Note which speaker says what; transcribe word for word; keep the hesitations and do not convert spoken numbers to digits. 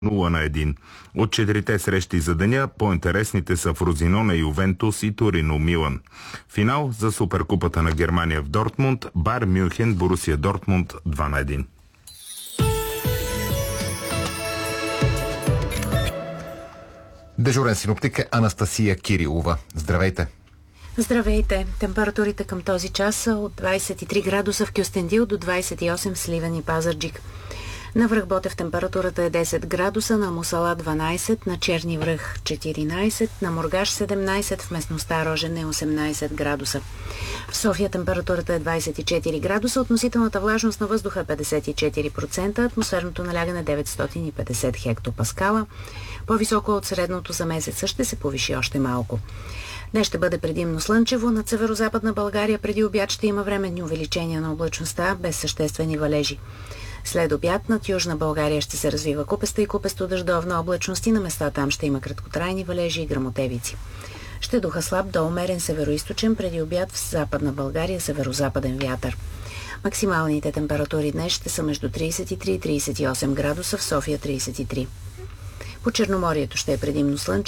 Speaker 1: нула на едно. От четирите срещи за деня по-интересните са Фрозинона, Ювентус и Торино, Милан. Финал за Суперкупата на Германия в Дортмунд, Бар Мюнхен, Борусия Дортмунд два на едно.
Speaker 2: Дежурен синоптик е Анастасия Кирилова. Здравейте!
Speaker 3: Здравейте! Температурите към този час са от двадесет и три градуса в Кюстендил до двадесет и осем в Сливен и Пазарджик. На връх Ботев температурата е десет градуса, на Мусала дванадесет, на Черни връх четиринадесет, на Мургаш седемнадесет, в местността Рожен е осемнадесет градуса. В София температурата е двадесет и четири градуса, относителната влажност на въздуха е петдесет и четири процента, атмосферното налягане деветстотин и петдесет хектопаскала. По-високо от средното за месеца ще се повиши още малко. Днес ще бъде предимно слънчево. Над северо-западна България преди обяд ще има временни увеличения на облачността без съществени валежи. След обяд над Южна България ще се развива купеста и купесто-дъждовна облачност и на места там ще има краткотрайни валежи и гръмотевици. Ще духа слаб до умерен североизточен, преди обяд в Западна България северо-западен вятър. Максималните температури днес ще са между тридесет и три и тридесет и осем градуса, в София тридесет и три. По Черноморието ще е предимно слънчево.